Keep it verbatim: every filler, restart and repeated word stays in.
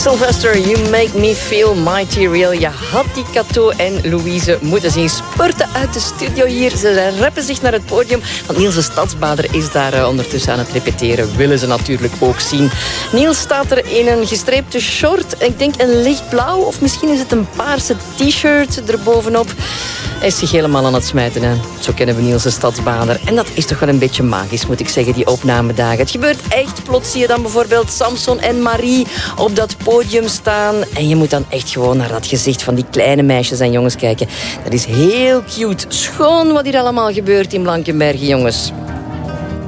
Sylvester, you make me feel mighty real. Je had die Cato en Louise moeten zien spurten uit de studio hier. Ze reppen zich naar het podium, want Niels de Stadsbader is daar uh, ondertussen aan het repeteren. Willen ze natuurlijk ook zien. Niels staat er in een gestreepte short. Ik denk een lichtblauw, of misschien is het een paarse t-shirt erbovenop. Hij is zich helemaal aan het smijten. Hè. Zo kennen we Niels de Stadsbader. En dat is toch wel een beetje magisch, moet ik zeggen, die opnamedagen. Het gebeurt echt. Plots zie je dan bijvoorbeeld Samson en Marie op dat podium staan. En je moet dan echt gewoon naar dat gezicht van die kleine meisjes en jongens kijken. Dat is heel cute. Schoon wat hier allemaal gebeurt in Blankenberge, jongens.